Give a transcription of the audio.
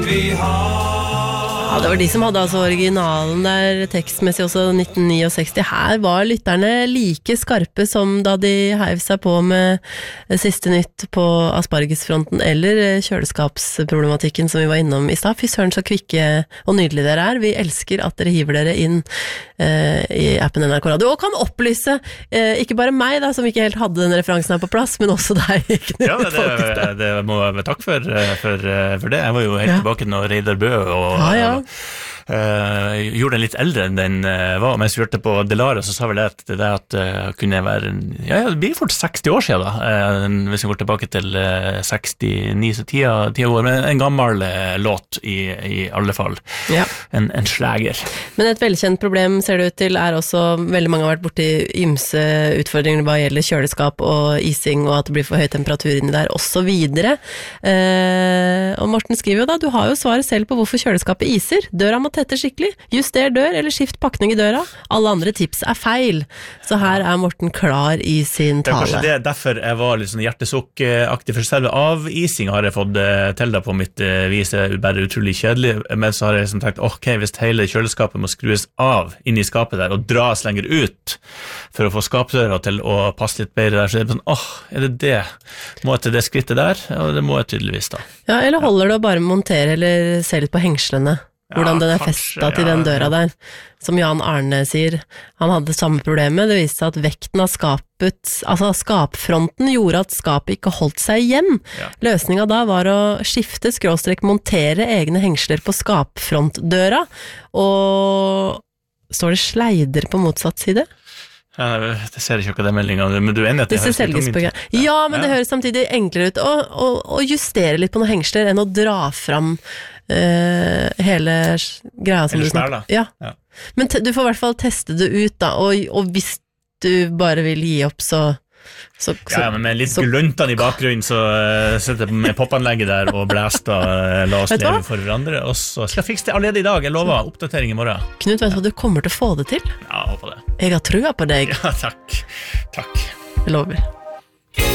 Ja, det var de som hadde altså originalen der tekstmessig også 1969. Her var lytterne like skarpe som da de heiv seg på med siste nytt på aspargesfronten eller kjøleskapsproblematikken som vi var innom i stad. Fy søren så kvikke og nydelige dere er. Vi elsker at dere hiver dere inn i appen NRK Radio. Og kan opplyse ikke bare meg da, som ikke helt hadde den referansen her på plass, men også deg, Knut. Ja, det må jeg takke for det. Jeg var jo helt tilbake når Reidar Bø og gjorde den litt eldre enn den var. Mens vi hørte på Delara, så sa vel det at kunne være det blir fort 60 år siden da, hvis vi går tilbake til 69, så 10 år, men en gammel låt i alle fall. Ja. En slager. Men et velkjent problem ser det ut til er også, veldig mange har vært borti ymse utfordringer hva gjelder kjøleskap og ising, og at det blir for høy temperatur inni der, og så videre. Og Morten skriver jo da, du har jo svaret selv på hvorfor kjøleskapet iser. Døra må tette skikkelig, juster dør eller skift pakning i døra. Alle andre tips er feil. Så her er Morten klar i sin tale. Kanskje det er derfor jeg var litt sånn hjertesukkaktig, for selve avising har jeg fått til da på mitt vis, er bare utrolig kjedelig, men så har jeg liksom tenkt, ok, hvis hele kjøleskapet må skrues av inn i skapet der og dras lenger ut for å få skapdøra til å passe litt bedre der, så er det sånn, er det det? Må jeg til det skrittet der? Og det må jeg tydeligvis da. Ja, eller holder det å bare montere eller se litt på hengslene? Hvordan den er festet til den døra der. Som Jan Arne sier, han hadde samme problemet. Det viste seg at vekten av skapet, altså skapfronten, gjorde at skapet ikke holdt seg igjen. Ja. Løsningen da var å skifte /montere egne hengsler på skapfrontdøra, og står det sleider på motsatt side? Det ser ikke akkurat den meldingen, men du er enig at det høres litt tungt ut? Ja, men det høres samtidig enklere ut å justere litt på noen hengsler enn å dra fram hele greia som du snakker. Ja. Men du får i hvert fall teste det ut da, og hvis du bare vil gi opp, så men med litt gløntene i bakgrunnen, så setter jeg med popanlegget der og blæster, la oss leve for hverandre, og så skal jeg fikse det allerede i dag. Jeg lover oppdatering i morgen. Knut, vet du hva, du kommer til å få det til? Ja, jeg håper det. Jeg har trua på deg. Ja, takk. Jeg lover.